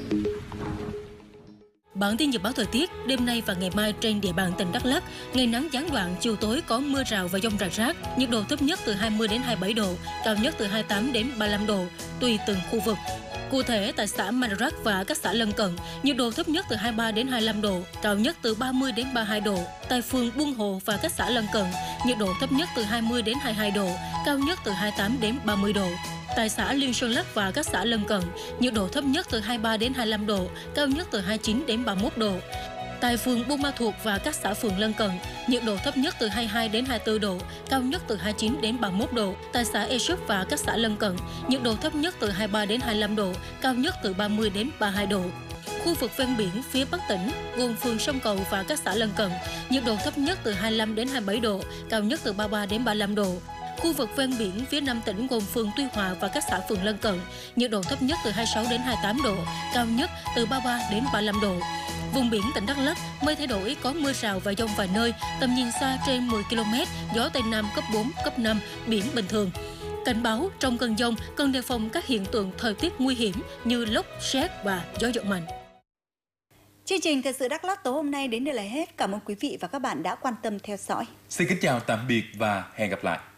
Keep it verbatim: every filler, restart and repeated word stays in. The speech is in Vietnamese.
Bản tin dự báo thời tiết đêm nay và ngày mai trên địa bàn tỉnh Đắk Lắk, ngày nắng gián đoạn, chiều tối có mưa rào và dông rải rác, nhiệt độ thấp nhất từ hai mươi đến hai mươi bảy độ, cao nhất từ hai mươi tám đến ba mươi lăm độ, tùy từng khu vực. Cụ thể, tại xã Madarak và các xã lân cận, nhiệt độ thấp nhất từ hai mươi ba đến hai mươi lăm độ, cao nhất từ ba mươi đến ba mươi hai độ. Tại phường Buôn Hồ và các xã lân cận, nhiệt độ thấp nhất từ hai mươi đến hai mươi hai độ, cao nhất từ hai mươi tám đến ba mươi độ. Tại xã Liên Sơn Lắc và các xã lân cận, nhiệt độ thấp nhất từ hai mươi ba đến hai mươi lăm độ, cao nhất từ hai mươi chín đến ba mươi mốt độ. Tại phường Buôn Ma Thuột và các xã phường lân cận, nhiệt độ thấp nhất từ hai mươi hai đến hai mươi tư độ, cao nhất từ hai mươi chín đến ba mươi mốt độ. Tại xã Ea Súp và các xã lân cận, nhiệt độ thấp nhất từ hai mươi ba đến hai mươi lăm độ, cao nhất từ ba mươi đến ba mươi hai độ. Khu vực ven biển phía Bắc tỉnh, gồm phường Sông Cầu và các xã lân cận, nhiệt độ thấp nhất từ hai mươi lăm đến hai mươi bảy độ, cao nhất từ ba mươi ba đến ba mươi lăm độ. Khu vực ven biển phía Nam tỉnh gồm phường Tuy Hòa và các xã phường lân cận, nhiệt độ thấp nhất từ hai mươi sáu đến hai mươi tám độ, cao nhất từ ba mươi ba đến ba mươi lăm độ. Vùng biển tỉnh Đắk Lắk mây thay đổi, có mưa rào và dông vài nơi, tầm nhìn xa trên mười ki lô mét, gió Tây Nam cấp bốn, cấp năm, biển bình thường. Cảnh báo trong cơn dông cần đề phòng các hiện tượng thời tiết nguy hiểm như lốc, sét và gió giật mạnh. Chương trình Thời sự Đắk Lắk tối hôm nay đến đây là hết. Cảm ơn quý vị và các bạn đã quan tâm theo dõi. Xin kính chào tạm biệt và hẹn gặp lại.